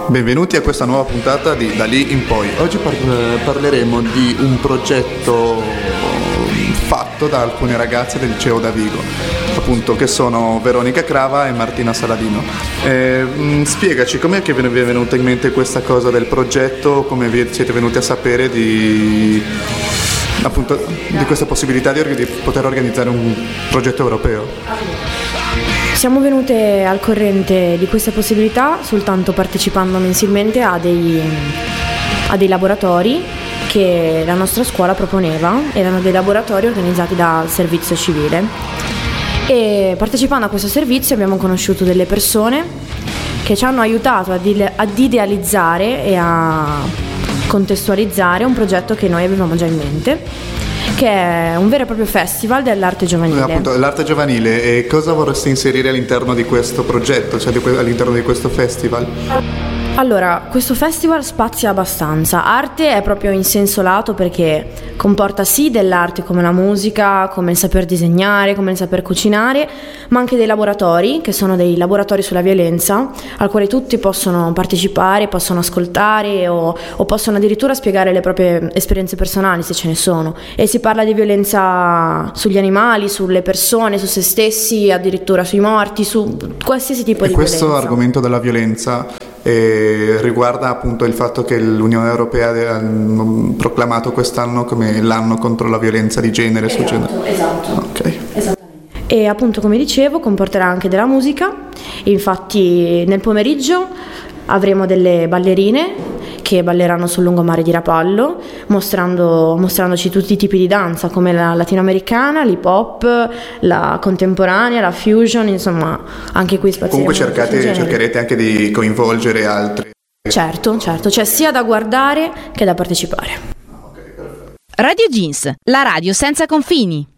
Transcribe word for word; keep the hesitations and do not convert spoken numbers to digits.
Benvenuti a questa nuova puntata di Da lì in poi. Oggi par- parleremo di un progetto fatto da alcune ragazze del liceo Davigo, appunto, che sono Veronica Crava e Martina Saladino. Eh, mh, spiegaci com'è che vi è venuta in mente questa cosa del progetto, come vi siete venuti a sapere di, appunto, di questa possibilità di, di poter organizzare un progetto europeo. Siamo venute al corrente di questa possibilità soltanto partecipando mensilmente a dei, a dei laboratori che la nostra scuola proponeva. Erano dei laboratori organizzati dal servizio civile e partecipando a questo servizio abbiamo conosciuto delle persone che ci hanno aiutato ad, il, ad idealizzare e a contestualizzare un progetto che noi avevamo già in mente, che è un vero e proprio festival dell'arte giovanile. Appunto, l'arte giovanile. E cosa vorresti inserire all'interno di questo progetto, cioè di que- all'interno di questo festival? Allora, questo festival spazia abbastanza. Arte è proprio in senso lato perché comporta sì dell'arte come la musica, come il saper disegnare, come il saper cucinare, ma anche dei laboratori, che sono dei laboratori sulla violenza, al quale tutti possono partecipare, possono ascoltare o, o possono addirittura spiegare le proprie esperienze personali, se ce ne sono. E si parla di violenza sugli animali, sulle persone, su se stessi, addirittura sui morti, su qualsiasi tipo e di questo violenza. Questo argomento della violenza E riguarda appunto il fatto che l'Unione Europea ha proclamato quest'anno come l'anno contro la violenza di genere. Esatto, su genere. esatto. Okay. Esattamente. E appunto, come dicevo, comporterà anche della musica. Infatti nel pomeriggio avremo delle ballerine che balleranno sul lungomare di Rapallo, mostrando, mostrandoci tutti i tipi di danza, come la latinoamericana, l'hip hop, la contemporanea, la fusion, insomma, anche qui spazieremo. Comunque cercate, cercherete anche di coinvolgere altri. Certo, certo, c'è sia da guardare che da partecipare. Radio Jeans, la radio senza confini.